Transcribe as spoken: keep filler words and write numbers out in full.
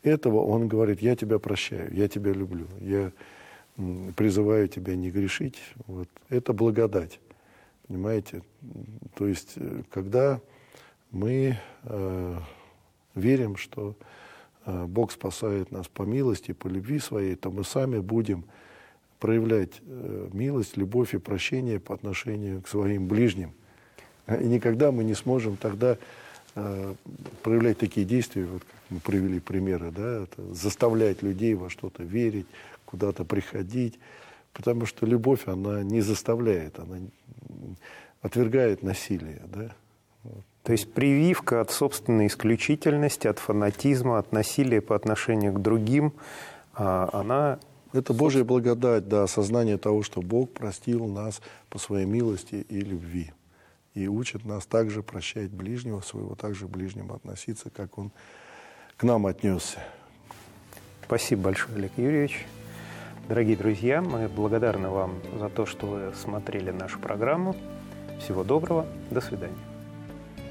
этого он говорит: я тебя прощаю, я тебя люблю, я призываю тебя не грешить. Вот. Это благодать, понимаете? То есть, когда мы э, верим, что э, Бог спасает нас по милости, по любви своей, то мы сами будем проявлять э, милость, любовь и прощение по отношению к своим ближним. И никогда мы не сможем тогда э, проявлять такие действия, вот как мы привели примеры, да, это заставлять людей во что-то верить, куда-то приходить, потому что любовь, она не заставляет, она отвергает насилие, да. То есть прививка от собственной исключительности, от фанатизма, от насилия по отношению к другим, она... Это Божья благодать, да, осознание того, что Бог простил нас по своей милости и любви. И учит нас также прощать ближнего своего, также к ближнему относиться, как Он к нам отнесся. Спасибо большое, Олег Юрьевич. Дорогие друзья, мы благодарны вам за то, что вы смотрели нашу программу. Всего доброго, до свидания.